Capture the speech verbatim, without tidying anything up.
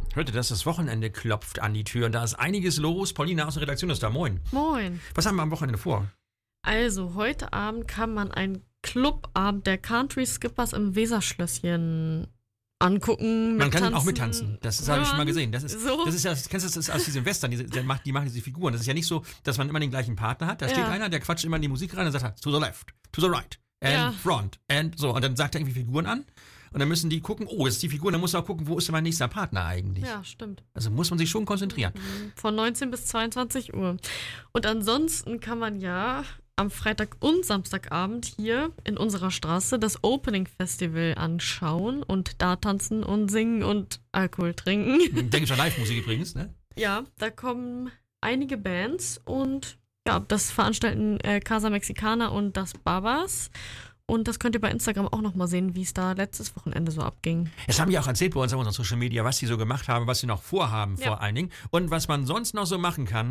Hörte, dass das Wochenende klopft an die Tür und da ist einiges los. Paulina aus der Redaktion ist da. Moin. Moin. Was haben wir am Wochenende vor? Also, heute Abend kann man einen Clubabend der Country Skippers im Weserschlösschen angucken. Man kann tanzen. auch mittanzen. Das, das habe ich schon mal gesehen. Das ist, so. das ist ja, kennst du das, das ist aus diesen Western, die, die, machen, die machen diese Figuren. Das ist ja nicht so, dass man immer den gleichen Partner hat. Da steht Ja. einer, der quatscht immer in die Musik rein und sagt, to the left, to the right, and Ja. front, and so. Und dann sagt er irgendwie Figuren an. Und dann müssen die gucken, oh, das ist die Figur. Und dann muss man auch gucken, wo ist denn mein nächster Partner eigentlich? Ja, stimmt. Also muss man sich schon konzentrieren. Von neunzehn bis zweiundzwanzig Uhr. Und ansonsten kann man ja am Freitag und Samstagabend hier in unserer Straße das Opening Festival anschauen und da tanzen und singen und Alkohol trinken. Denke schon Live-Musik übrigens, ne? Ja, da kommen einige Bands und ja, das veranstalten äh, Casa Mexicana und das Babas. Und das könnt ihr bei Instagram auch nochmal sehen, wie es da letztes Wochenende so abging. Das haben die auch erzählt bei uns auf unseren Social Media, was sie so gemacht haben, was sie noch vorhaben Ja. vor allen Dingen und was man sonst noch so machen kann.